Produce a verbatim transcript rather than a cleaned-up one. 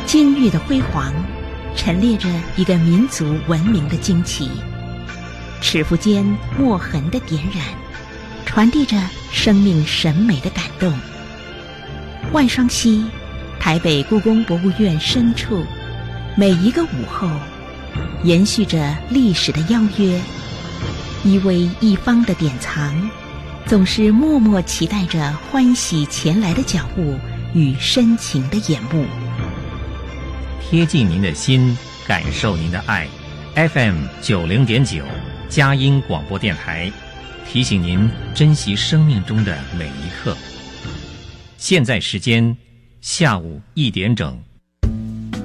金玉的辉煌，陈列着一个民族文明的惊奇；尺幅间墨痕的点染，传递着生命审美的感动。万双溪，台北故宫博物院深处，每一个午后，延续着历史的邀约，一微一方的典藏，总是默默期待着欢喜前来的脚步与深情的眼目。 贴近您的心，感受您的爱。F M 九零点九，佳音广播电台，提醒您珍惜生命中的每一刻。现在时间下午一点整。